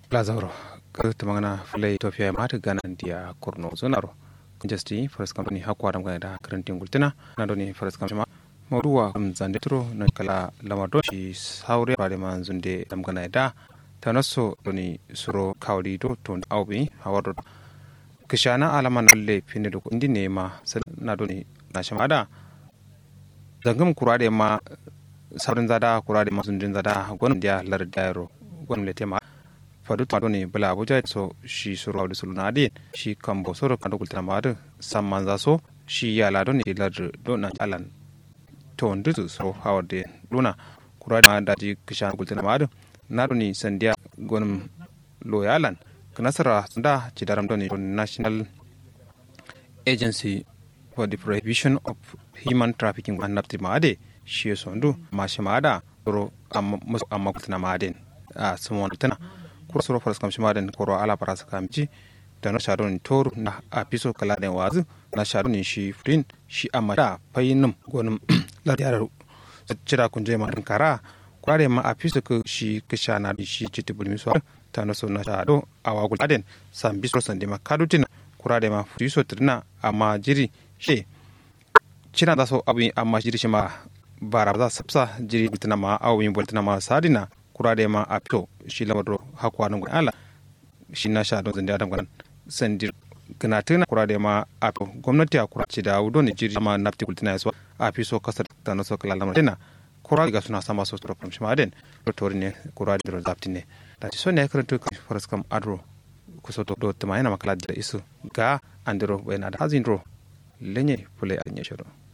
Lazaro ka tumangana fule Ethiopia ma ta gana dia korno zonaro kunjasti first company hakwa dam gana da karantin gultina na doni first company ma moduwa zande tro na kala lamado shi saure bare man zunde dam gana da tanaso doni suro kawli do ton awbi hawado kishana alaman alle fini do indi ne ma na doni na shamada dangam kurade ma saurin zada kurade ma zundin zada gon dia lar dairo gon le tema fadu tado ne bala abuja so shi suru audu suluna ade shi kambo suru kando kultana madu samman za so shi ya lado ne lar do na alan to ndu so hawde luna kurade ma daji kishan kultana madu na do ni sandia gonum loyalan kanasara da cidaram do ni National Agency for the Prohibition of Human Trafficking and Nafti Made shi so ndu mashimada ro amma kultana maden a sumo tana kurasuro faras kam shimaden koro ala paras kamci da na shadon toru na apiso kala den wazu na shadon shi frin shi amada fayinum gonum la yaru cira kunje ma kara kware ma apiso ko shi kishana shi citibul miswa ta no so na shado awagul aden sam biso sande ma kadutina kurade ma friso trina amma jiri she cina da so abi amma jiri shi ma bara za sapsa jiri bitna ma awin boltana ma sadina kurade ma apto shi lamado hakwanin gwan ala shi na sha don zandi adam gwan sandir ganatuna kurade ma apto gwamnati a kurace da wudo ne jiri ma nafti kultina yaswa a fi so kasar ta na so kala lamar kurade ga suna sama so tropam shi maden rotori ne kurade da zapti ne da ci so ne karanto kan faras kam adro kuso to do tama yana makala da isu ga andro wena da hazin ro lenye fule anya shiro